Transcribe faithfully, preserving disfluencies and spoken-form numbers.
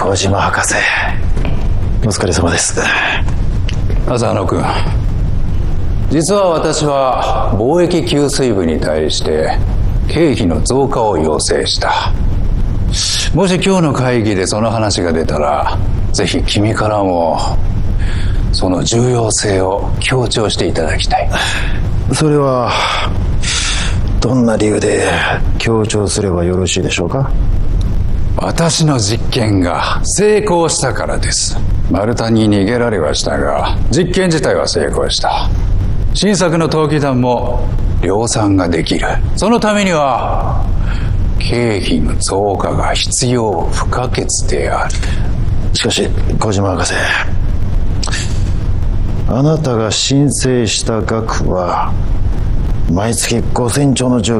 小島博士、お疲れ様です。 浅野君、実は私は貿易給水部に対して経費の増加を要請した。もし今日の会議でその話が出たら、ぜひ君からもその重要性を強調していただきたい。 それはどんな理由で強調すればよろしいでしょうか？ 私の実験が成功したからです。マルタに逃げられはしたが、実験自体は成功した。新作の投機弾も量産ができる。そのためには経費の増加が必要不可欠である。 しかし小島博士、あなたが申請した額は毎月ごせんちょうの重